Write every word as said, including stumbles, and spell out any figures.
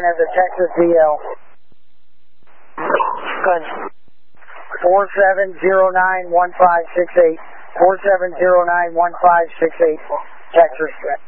as a Texas D L. Good. four seven zero nine one five six eight. four seven zero nine one five six eight. Texas.